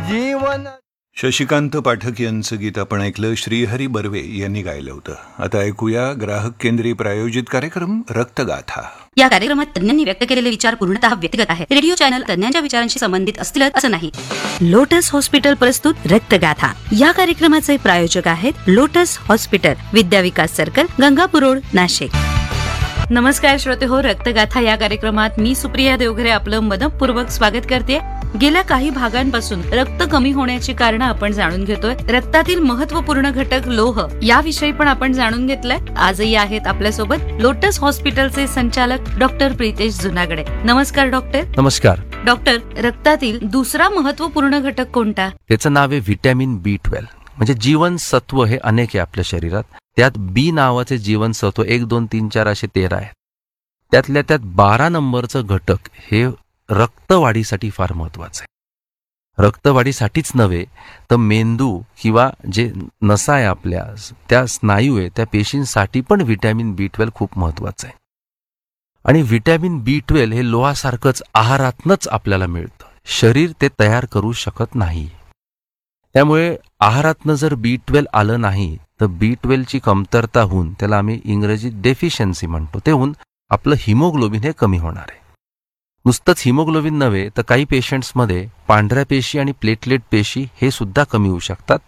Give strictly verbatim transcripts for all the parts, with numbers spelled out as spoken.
जीवन. शशिकांत पाठक यांचं गीत आपण ऐकलं. श्रीहरी बर्वे यांनी गायलं होतं. आता ऐकूया ग्राहक केंद्रीय प्रायोजित कार्यक्रम रक्तगाथा. या कार्यक्रमात तज्ञांनी व्यक्त केलेले विचार पूर्णतः व्यक्तिगत आहेत. रेडिओ चॅनल तज्ञांच्या विचारांशी संबंधित असतीलच असं नाही. लोटस हॉस्पिटल प्रस्तुत रक्तगाथा या कार्यक्रमाचे प्रायोजक आहेत लोटस हॉस्पिटल, विद्या विकास सर्कल, गंगापूर रोड, नाशिक. नमस्कार श्रोते हो, रक्तगाथा या कार्यक्रमात मी सुप्रिया देवघरे आपलं मनपूर्वक स्वागत करते. गेल्या काही भागांपासून रक्त कमी होण्याची कारण आपण जाणून घेतोय. रक्तातील महत्वपूर्ण घटक लोह याविषयी पण आपण जाणून घेतलंय. आजही आहेत आपल्यासोबत लोटस हॉस्पिटलचे संचालक डॉक्टर प्रितेश जुनागडे. नमस्कार डॉक्टर. नमस्कार डॉक्टर, रक्तातील दुसरा महत्वपूर्ण घटक कोणता? त्याचं नाव आहे व्हिटॅमिन बी ट्वेल्व. म्हणजे जीवनसत्व हे अनेक आहे आपल्या शरीरात. त्यात बी नावाचे जीवनसत्व एक दोन तीन चार असे तेरा आहेत. त्यातल्या त्यात बारा नंबरचं घटक हे रक्तवाढीसाठी फार महत्वाचं आहे. रक्तवाढीसाठीच नव्हे तर मेंदू किंवा जे नसा आहे आपल्या, त्या स्नायू आहे, त्या पेशींसाठी पण व्हिटॅमिन बी ट्वेल्व खूप महत्वाचं आहे. आणि व्हिटॅमिन बी ट्वेल्व हे लोहासारखंच आहारातनंच आपल्याला मिळतं. शरीर ते तयार करू शकत नाही. त्यामुळे आहारातनं जर बी ट्वेल्व आलं नाही तर बी ट्वेल्वची कमतरता होऊन, त्याला आम्ही इंग्रजीत डेफिशियन्सी म्हणतो, ते होऊन आपलं हिमोग्लोबिन हे कमी होणार आहे. नुसतंच हिमोग्लोबिन नव्हे तर काही पेशंट्समध्ये पांढऱ्या पेशी आणि प्लेटलेट पेशी हे सुद्धा कमी होऊ शकतात.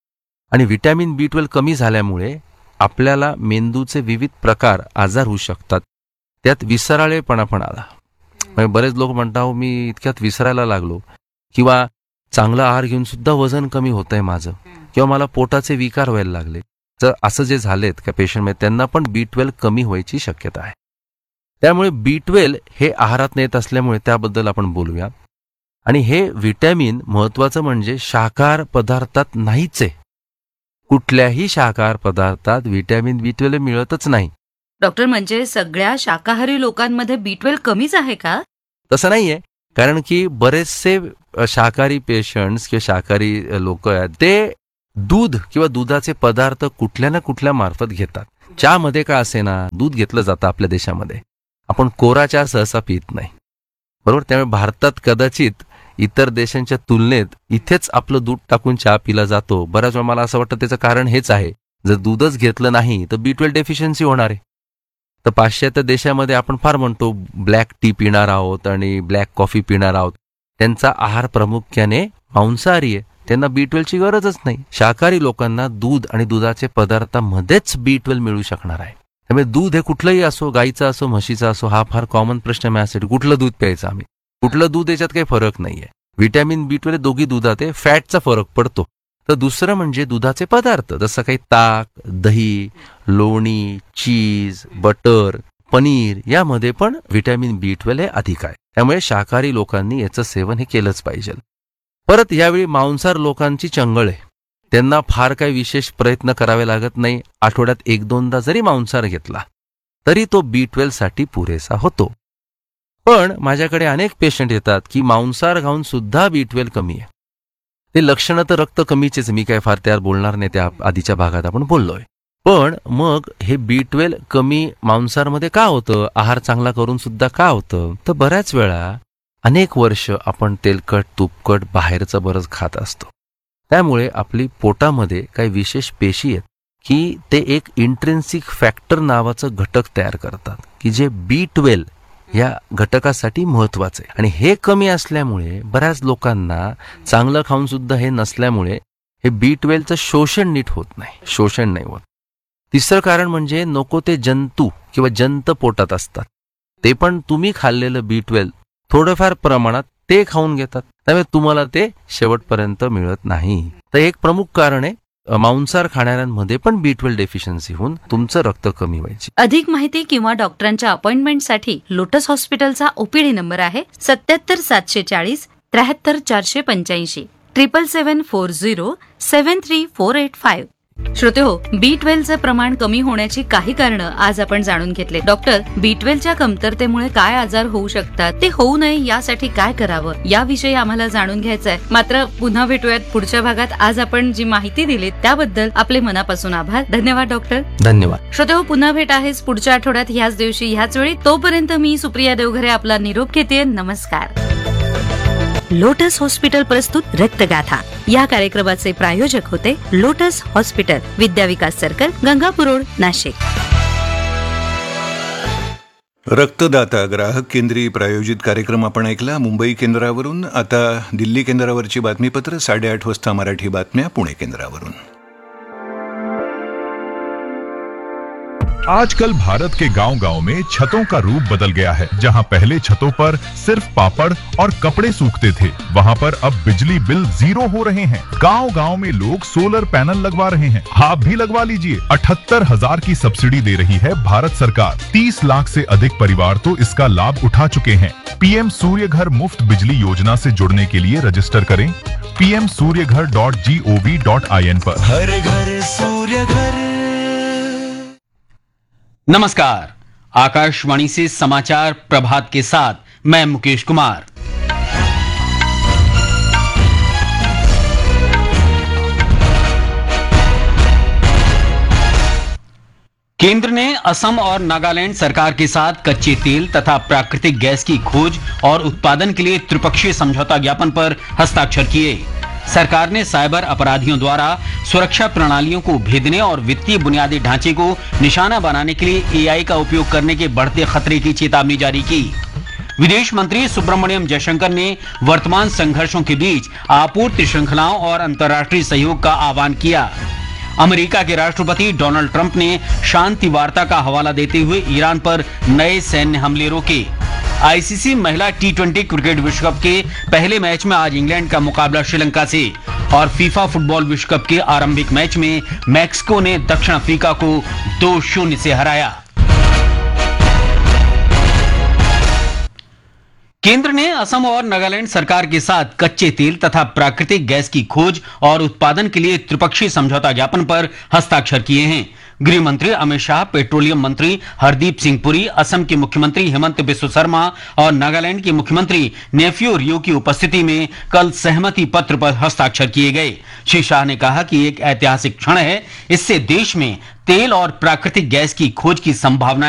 आणि व्हिटॅमिन बी ट्वेल्व कमी झाल्यामुळे आपल्याला मेंदूचे विविध प्रकार आजार होऊ शकतात. त्यात विसराळेपणा पण आला. म्हणजे बरेच लोक म्हणतात मी इतक्यात विसरायला लागलो, किंवा चांगला आहार घेऊन सुद्धा वजन कमी होत आहे माझं, किंवा मला पोटाचे विकार व्हायला लागले. तर असं जे झालेत का पेशंटमध्ये, त्यांना पण बी ट्वेल्व कमी व्हायची शक्यता आहे. त्यामुळे बी ट्वेल्व हे आहारात येत असल्यामुळे त्याबद्दल आपण बोलूया. आणि हे व्हिटॅमिन महत्वाचं म्हणजे शाकाहार पदार्थात नाहीच आहे. कुठल्याही शाकाहार पदार्थात व्हिटॅमिन बी ट्वेल्व मिळतच नाही. डॉक्टर, म्हणजे सगळ्या शाकाहारी लोकांमध्ये बी ट्वेल्व कमीच आहे का? तसं नाहीये. कारण की बरेचसे शाकाहारी पेशंट्स किंवा शाकाहारी लोक आहेत, ते दूध किंवा दुधाचे पदार्थ कुठल्या ना कुठल्या मार्फत घेतात. चहामध्ये का असे ना दूध घेतलं जातं आपल्या देशामध्ये. आपण कोरा चहा सहसा पित नाही, बरोबर. त्यामुळे भारतात कदाचित इतर देशांच्या तुलनेत इथेच आपलं दूध टाकून चहा पिला जातो. बऱ्याच वेळा मला असं वाटतं त्याचं कारण हेच आहे, जर दूधच घेतलं नाही तर बी ट्वेल्व डेफिशियन्सी होणार आहे. तर पाश्चात्य देशामध्ये आपण फार म्हणतो ब्लॅक टी पिणार आहोत आणि ब्लॅक कॉफी पिणार आहोत. त्यांचा आहार प्रामुख्याने मांसाहारी आहे, त्यांना बी ट्वेल्वची गरजच नाही. शाकाहारी लोकांना दूध आणि दुधाचे पदार्थामध्येच बी ट्वेल्व मिळू शकणार आहे. त्यामुळे दूध हे कुठलंही असो, गाईचं असो, म्हशीचं असो, हा फार कॉमन प्रश्न माझ्यासाठी. कुठलं दूध प्यायचं आम्ही, कुठलं दूध, याच्यात काही फरक नाहीये. व्हिटॅमिन बी ट्वेल्व दोघी दुधात आहे, फॅटचा फरक पडतो. तर दुसरं म्हणजे दुधाचे पदार्थ, जसं काही ताक, दही, लोणी, चीज, बटर, पनीर, यामध्ये पण व्हिटॅमिन बी ट्वेल्व हे अधिक आहे. त्यामुळे शाकाहारी लोकांनी याचं सेवन हे केलंच पाहिजे. परत यावेळी मांसाहार लोकांची चंगळ आहे. त्यांना फार काही विशेष प्रयत्न करावे लागत नाही. आठवड्यात एक दोनदा जरी मांसाहार घेतला तरी तो बी ट्वेल्व साठी पुरेसा होतो. पण माझ्याकडे अनेक पेशंट येतात की मांसाहार खाऊन सुद्धा बी ट्वेल्व कमी आहे. ते लक्षणं तर रक्त कमीचेच, मी काय फार त्यावर बोलणार नाही, त्या आधीच्या भागात आपण बोललोय. पण मग हे बी ट्वेल्व कमी मांसाहारमध्ये का होतं, आहार चांगला करून सुद्धा का होतं? तर बऱ्याच वेळा अनेक वर्ष आपण तेलकट, तुपकट, बाहेरचं बरंच खात असतो. त्यामुळे आपली पोटामध्ये काही विशेष पेशी आहेत की ते एक इंट्रिन्सिक फॅक्टर नावाचं घटक तयार करतात की जे बी ट्वेल्व या घटकासाठी महत्वाचं आहे. आणि हे कमी असल्यामुळे बऱ्याच लोकांना चांगलं खाऊन सुद्धा हे नसल्यामुळे हे बी ट्वेल्वचं शोषण नीट होत नाही, शोषण नाही होत. तिसरं कारण म्हणजे नको ते जंतू किंवा जंत पोटात असतात, ते पण तुम्ही खाल्लेलं बी ट्वेल्व थोडंफार प्रमाणात ते खाऊन घेतात. त्यामुळे तुम्हाला ते शेवटपर्यंत मिळत नाही. तर एक प्रमुख कारण आहे मांसाहार खाणाऱ्यांमध्ये पण बी ट्वेल्व डेफिशियन्सी होऊन तुमचं रक्त कमी व्हायची. अधिक माहिती किंवा डॉक्टरांच्या अपॉइंटमेंटसाठी लोटस हॉस्पिटलचा ओपीडी नंबर आहे सत्याहत्तर सातशे चाळीस त्र्याहत्तर चारशे पंच्याऐंशी triple seven four zero seven three four eight five. श्रोते हो, बी ट्वेल्वचं प्रमाण कमी होण्याची काही कारणं आज आपण जाणून घेतले. डॉक्टर, बी ट्वेल्वच्या कमतरतेमुळे काय आजार होऊ शकतात, ते होऊ नये यासाठी काय करावं, याविषयी आम्हाला जाणून घ्यायचं आहे. मात्र पुन्हा भेटूयात पुढच्या भागात. आज आपण जी माहिती दिली त्याबद्दल आपले मनापासून आभार. धन्यवाद डॉक्टर. धन्यवाद. श्रोते हो, पुन्हा भेट आहेच पुढच्या आठवड्यात ह्याच दिवशी ह्याच वेळी. तोपर्यंत मी सुप्रिया देवघरे आपला निरोप घेते. नमस्कार. लोटस हॉस्पिटल प्रस्तुत रक्तगाथा या कार्यक्रमाचे प्रायोजक होते लोटस हॉस्पिटल, विद्या विकास सर्कल, गंगापूर रोड, नाशिक. रक्तदाता ग्राहक केंद्री प्रायोजित कार्यक्रम आपण ऐकला मुंबई केंद्रावरून. आता दिल्ली केंद्रावरची बातमीपत्र साडेआठ वाजता मराठी बातम्या पुणे केंद्रावरून. आजकल भारत के गांव-गांव में छतों का रूप बदल गया है. जहां पहले छतों पर सिर्फ पापड़ और कपड़े सूखते थे, वहां पर अब बिजली बिल जीरो हो रहे हैं. गांव-गांव में लोग सोलर पैनल लगवा रहे हैं. आप भी लगवा लीजिए. अठहत्तर हजार की सब्सिडी दे रही है भारत सरकार. तीस लाख से अधिक परिवार तो इसका लाभ उठा चुके हैं. पीएम सूर्य घर मुफ्त बिजली योजना से जुड़ने के लिए रजिस्टर करें पी एम सूर्य घर dot G O V dot I N पर. हर घर सूर्य घर. नमस्कार, आकाशवाणी से समाचार प्रभात के साथ मैं मुकेश कुमार. केंद्र ने असम और नागालैंड सरकार के साथ कच्चे तेल तथा प्राकृतिक गैस की खोज और उत्पादन के लिए त्रिपक्षीय समझौता ज्ञापन पर हस्ताक्षर किए. सरकार ने साइबर अपराधियों द्वारा सुरक्षा प्रणालियों को भेदने और वित्तीय बुनियादी ढांचे को निशाना बनाने के लिए ए आई का उपयोग करने के बढ़ते खतरे की चेतावनी जारी की. विदेश मंत्री सुब्रमण्यम जयशंकर ने वर्तमान संघर्षों के बीच आपूर्ति श्रृंखलाओं और अंतर्राष्ट्रीय सहयोग का आह्वान किया. अमेरिका के राष्ट्रपति डोनाल्ड ट्रंप ने शांति वार्ता का हवाला देते हुए ईरान पर नए सैन्य हमले रोके. आई सी सी महिला टी ट्वेंटी क्रिकेट विश्व कप के पहले मैच में आज इंग्लैंड का मुकाबला श्रीलंका से और फीफा फुटबॉल विश्व कप के आरंभिक मैच में मैक्सिको ने दक्षिण अफ्रीका को दो शून्य से हराया. केंद्र ने असम और नागालैंड सरकार के साथ कच्चे तेल तथा प्राकृतिक गैस की खोज और उत्पादन के लिए त्रिपक्षीय समझौता ज्ञापन पर हस्ताक्षर किए हैं. गृह मंत्री अमित शाह, पेट्रोलियम मंत्री हरदीप सिंह पुरी, असम के मुख्यमंत्री हेमंत बिस्व शर्मा और नागालैंड के मुख्यमंत्री नेफ्यू रियो की उपस्थिति में कल सहमति पत्र पर हस्ताक्षर किए गए. श्री शाह ने कहा कि एक ऐतिहासिक क्षण है. इससे देश में तेल और प्राकृतिक गैस की खोज की संभावना